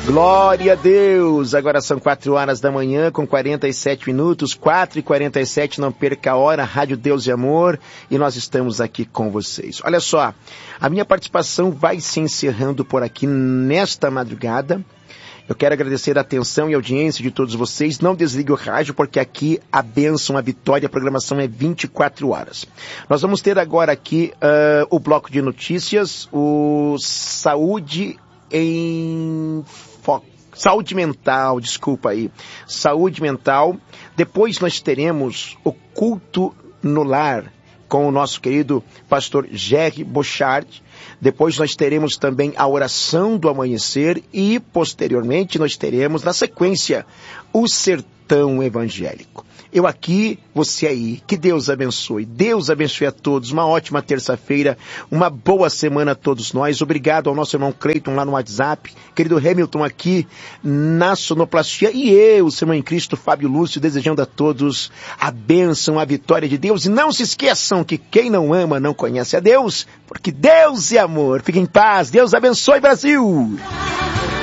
Glória a Deus! Agora são 4 horas da manhã com 47 minutos, 4h47, não perca a hora, Rádio Deus e Amor, e nós estamos aqui com vocês. Olha só, a minha participação vai se encerrando por aqui nesta madrugada. Eu quero agradecer a atenção e a audiência de todos vocês. Não desligue o rádio, porque aqui a bênção, a vitória, a programação é 24 horas. Nós vamos ter agora aqui o bloco de notícias, o Saúde mental, desculpa aí. Saúde mental. Depois nós teremos o culto no lar com o nosso querido pastor Jerry Bochard. Depois nós teremos também a oração do amanhecer e, posteriormente, nós teremos, na sequência, o sertão evangélico. Eu aqui, você aí. Que Deus abençoe. Deus abençoe a todos. Uma ótima terça-feira. Uma boa semana a todos nós. Obrigado ao nosso irmão Cleiton lá no WhatsApp. Querido Hamilton aqui na sonoplastia. E eu, seu irmão em Cristo, Fábio Lúcio, desejando a todos a bênção, a vitória de Deus. E não se esqueçam que quem não ama não conhece a Deus, porque Deus é amor. Fiquem em paz. Deus abençoe, Brasil.